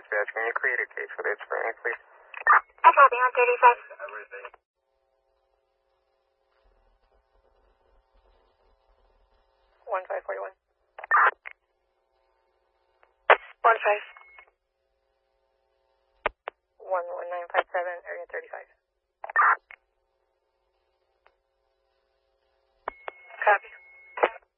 dispatch. Can you create a case for this for me, please? I copy on 35. 1541. 11957, area 35.